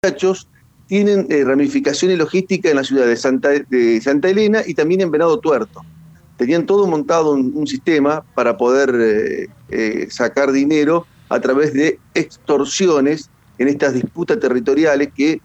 muchachos tienen ramificaciones logísticas en la ciudad de Santa Elena y también en Venado Tuerto. Tenían todo montado un sistema para poder sacar dinero a través de extorsiones en estas disputas territoriales que